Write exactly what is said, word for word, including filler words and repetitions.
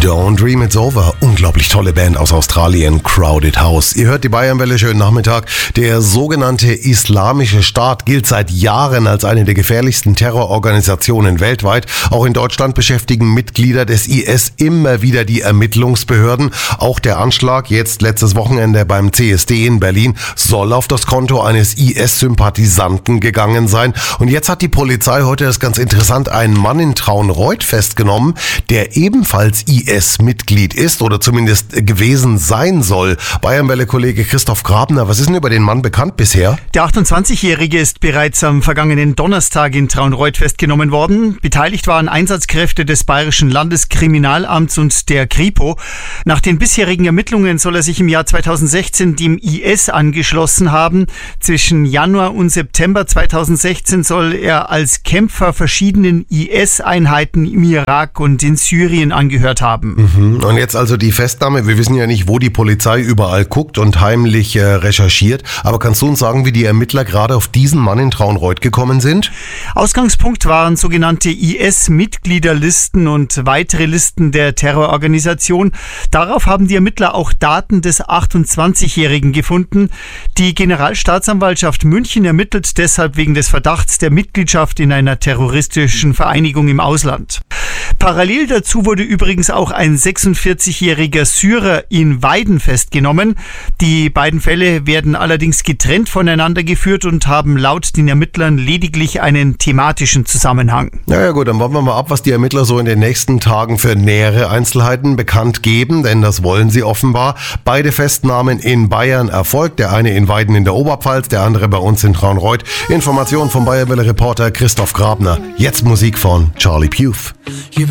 Don't Dream It's Over. Unglaublich tolle Band aus Australien, Crowded House. Ihr hört die Bayernwelle, schönen Nachmittag. Der sogenannte Islamische Staat gilt seit Jahren als eine der gefährlichsten Terrororganisationen weltweit. Auch in Deutschland beschäftigen Mitglieder des I S immer wieder die Ermittlungsbehörden. Auch der Anschlag jetzt letztes Wochenende beim C S D in Berlin soll auf das Konto eines I S-Sympathisanten gegangen sein. Und jetzt hat die Polizei heute, das ist ganz interessant, einen Mann in Traunreut festgenommen, der ebenfalls I S-Mitglied ist oder zumindest gewesen sein soll. Bayernwelle-Kollege Christoph Grabner, was ist denn über den Mann bekannt bisher? Der achtundzwanzigjährige ist bereits am vergangenen Donnerstag in Traunreut festgenommen worden. Beteiligt waren Einsatzkräfte des Bayerischen Landeskriminalamts und der Kripo. Nach den bisherigen Ermittlungen soll er sich im Jahr zweitausendsechzehn dem I S angeschlossen haben. Zwischen Januar und September zweitausendsechzehn soll er als Kämpfer verschiedenen I S-Einheiten im Irak und in Syrien angehört haben. Mhm. Und jetzt also die Festnahme. Wir wissen ja nicht, wo die Polizei überall guckt und heimlich äh, recherchiert. Aber kannst du uns sagen, wie die Ermittler gerade auf diesen Mann in Traunreut gekommen sind? Ausgangspunkt waren sogenannte I S-Mitgliederlisten und weitere Listen der Terrororganisation. Darauf haben die Ermittler auch Daten des achtundzwanzigjährigen gefunden. Die Generalstaatsanwaltschaft München ermittelt deshalb wegen des Verdachts der Mitgliedschaft in einer terroristischen Vereinigung im Ausland. Parallel dazu wurde übrigens auch ein sechsundvierzigjähriger Syrer in Weiden festgenommen. Die beiden Fälle werden allerdings getrennt voneinander geführt und haben laut den Ermittlern lediglich einen thematischen Zusammenhang. Na ja gut, dann warten wir mal ab, was die Ermittler so in den nächsten Tagen für nähere Einzelheiten bekannt geben, denn das wollen sie offenbar. Beide Festnahmen in Bayern erfolgt, der eine in Weiden in der Oberpfalz, der andere bei uns in Traunreut. Informationen vom Bayernwelle-Reporter Christoph Grabner. Jetzt Musik von Charlie Puth.